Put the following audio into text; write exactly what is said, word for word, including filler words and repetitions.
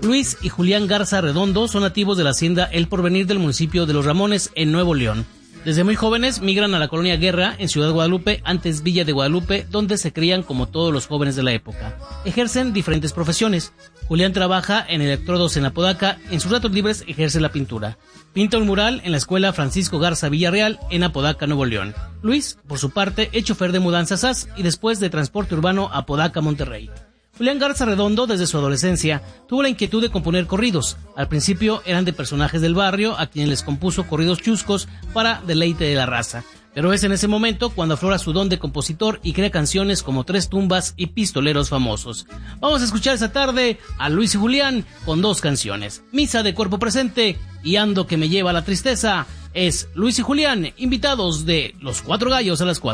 Luis y Julián Garza Redondo son nativos de la hacienda El Porvenir del municipio de Los Ramones, en Nuevo León. Desde muy jóvenes migran a la colonia Guerra, en Ciudad Guadalupe, antes Villa de Guadalupe, donde se crían como todos los jóvenes de la época. Ejercen diferentes profesiones. Julián trabaja en electrodos en Apodaca, en sus ratos libres ejerce la pintura. Pinta un mural en la escuela Francisco Garza Villarreal, en Apodaca, Nuevo León. Luis, por su parte, es chofer de mudanzas A S y después de transporte urbano Apodaca, Monterrey. Julián Garza Redondo, desde su adolescencia, tuvo la inquietud de componer corridos. Al principio eran de personajes del barrio, a quienes les compuso corridos chuscos para deleite de la raza. Pero es en ese momento cuando aflora su don de compositor y crea canciones como Tres Tumbas y Pistoleros Famosos. Vamos a escuchar esta tarde a Luis y Julián con dos canciones: Misa de Cuerpo Presente y Ando que me lleva a la tristeza. Es Luis y Julián, invitados de Los Cuatro Gallos a las cuatro.